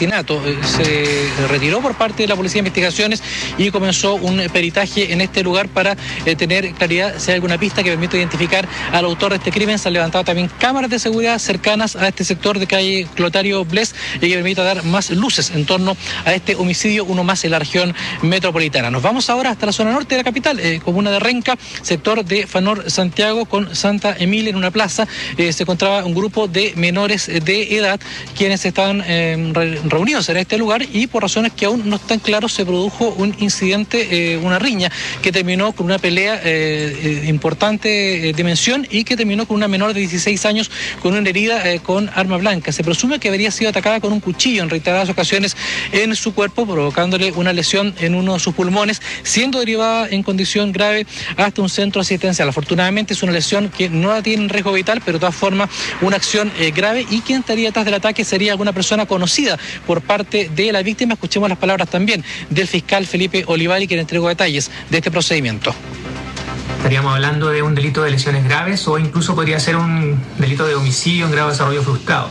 asesinato. Se retiró por parte de la Policía de Investigaciones y comenzó un peritaje en este lugar para tener claridad si hay alguna pista que permita identificar al autor de este crimen. Se han levantado también cámaras de seguridad cercanas a este sector de calle Clotario Bles y que permita dar más luces en torno a este homicidio, uno más en la región metropolitana. Nos vamos ahora hasta la zona norte de la capital, comuna de Renca, sector de Fanor Santiago con Santa Emilia. En una plaza se encontraba un grupo de menores de edad quienes estaban reunidos en este lugar y por razones que aún no están claros se produjo un incidente, una riña que terminó con una pelea importante dimensión y que terminó con una menor de 16 años con una herida con arma blanca. Se presume que habría sido atacada con un cuchillo en reiteradas ocasiones en su cuerpo, provocándole una lesión en uno de sus pulmones, siendo derivada en condición grave hasta un centro asistencial. Afortunadamente es una lesión que no la tiene en riesgo vital, pero de todas formas una acción grave, y quien estaría detrás del ataque sería alguna persona conocida por parte de la víctima. Escuchemos las palabras también del fiscal Felipe Olivari, quien entregó detalles de este procedimiento. Estaríamos hablando de un delito de lesiones graves o incluso podría ser un delito de homicidio en grado de desarrollo frustrado.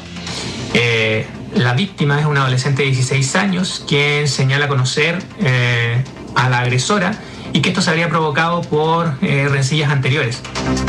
La víctima es una adolescente de 16 años quien señala conocer a la agresora y que esto se habría provocado por rencillas anteriores.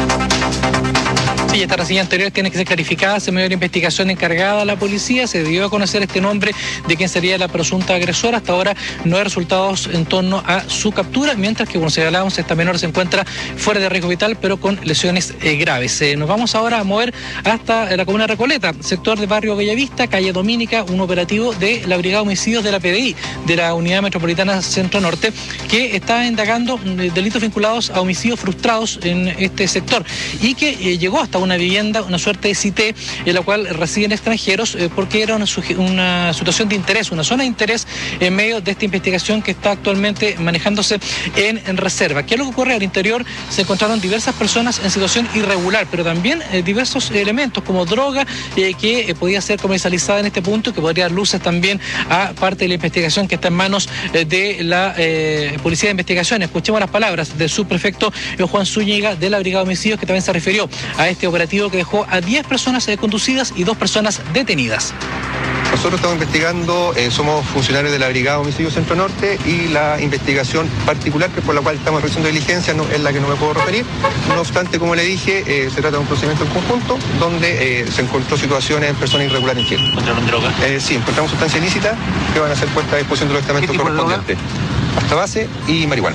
Sí, esta reseña anterior tiene que ser clarificada. Se me dio la investigación encargada a la policía. Se dio a conocer este nombre de quien sería la presunta agresora. Hasta ahora no hay resultados en torno a su captura, mientras que, como señalábamos, esta menor se encuentra fuera de riesgo vital, pero con lesiones graves. Nos vamos ahora a mover hasta la comuna de Recoleta, sector de barrio Bellavista, calle Domínica, un operativo de la Brigada de Homicidios de la PDI, de la Unidad Metropolitana Centro Norte, que está indagando delitos vinculados a homicidios frustrados en este sector y que llegó hasta una vivienda, una suerte de cité en la cual residen extranjeros porque era una situación de interés, una zona de interés en medio de esta investigación que está actualmente manejándose en reserva. ¿Qué es lo que ocurre? Al interior se encontraron diversas personas en situación irregular, pero también diversos elementos como droga que podía ser comercializada en este punto y que podría dar luces también a parte de la investigación que está en manos de la Policía de Investigación. Escuchemos las palabras del subprefecto Juan Zúñiga de la Brigada de Homicidios, que también se refirió a este operativo que dejó a 10 personas conducidas y 2 personas detenidas. Nosotros estamos investigando, somos funcionarios de la Brigada de Homicidios Centro Norte y la investigación particular que por la cual estamos realizando diligencia es la que no me puedo referir. No obstante, como le dije, se trata de un procedimiento en conjunto donde se encontró situaciones en personas irregulares en Chile. ¿Encontraron droga? Sí, encontramos sustancias ilícitas que van a ser puestas a disposición de los estamentos correspondientes. Hasta base y marihuana.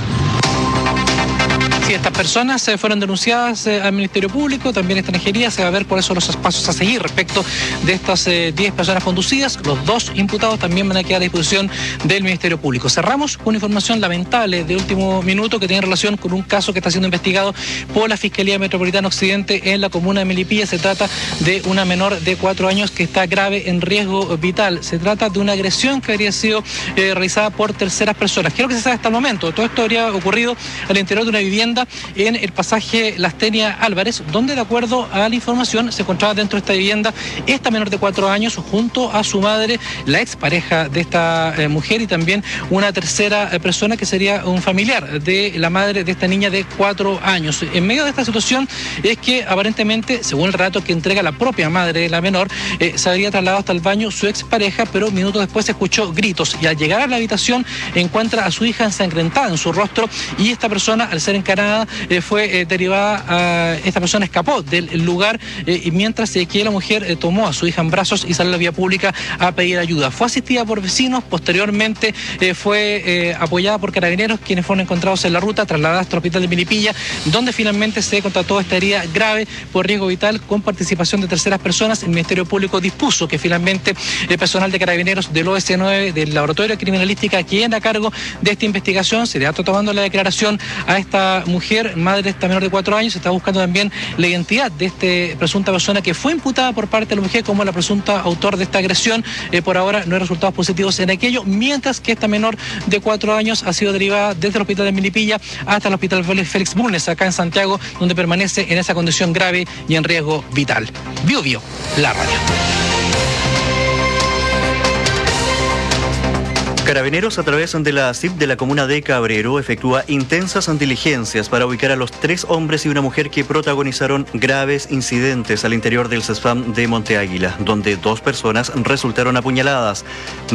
Sí, estas personas fueron denunciadas al Ministerio Público, también Extranjería. Se va a ver cuáles son los pasos a seguir respecto de estas 10 personas conducidas. Los 2 imputados también van a quedar a disposición del Ministerio Público. Cerramos con información lamentable de último minuto que tiene relación con un caso que está siendo investigado por la Fiscalía Metropolitana Occidente en la comuna de Melipilla. Se trata de una menor de 4 años que está grave en riesgo vital. Se trata de una agresión que habría sido realizada por terceras personas. ¿Qué es lo que se sabe hasta el momento? Todo esto habría ocurrido al interior de una vivienda en el pasaje Lastenia Álvarez, donde de acuerdo a la información se encontraba dentro de esta vivienda esta menor de 4 años junto a su madre, la expareja de esta mujer y también una tercera persona que sería un familiar de la madre de esta niña de 4 años. En medio de esta situación es que aparentemente, según el relato que entrega la propia madre de la menor, se habría trasladado hasta el baño su expareja, pero minutos después se escuchó gritos y al llegar a la habitación encuentra a su hija ensangrentada en su rostro y esta persona, al ser encarada, fue derivada, esta persona escapó del lugar y mientras que la mujer tomó a su hija en brazos y salió a la vía pública a pedir ayuda. Fue asistida por vecinos, posteriormente fue apoyada por carabineros, quienes fueron encontrados en la ruta, trasladadas hasta el hospital de Melipilla, donde finalmente se constató esta herida grave por riesgo vital con participación de terceras personas. El Ministerio Público dispuso que finalmente el personal de carabineros del OS9, del Laboratorio de Criminalística, quien a cargo de esta investigación, se le está tomando la declaración a esta mujer, madre de esta menor de 4 años. Se está buscando también la identidad de esta presunta persona que fue imputada por parte de la mujer como la presunta autor de esta agresión. Por ahora no hay resultados positivos en aquello, mientras que esta menor de 4 años ha sido derivada desde el hospital de Melipilla hasta el hospital Félix Bulnes, acá en Santiago, donde permanece en esa condición grave y en riesgo vital. Bio Bio, la radio. Carabineros, a través de la CIP de la comuna de Cabrero, efectúa intensas diligencias para ubicar a los 3 hombres y una mujer que protagonizaron graves incidentes al interior del CESFAM de Monte Águila, donde 2 personas resultaron apuñaladas.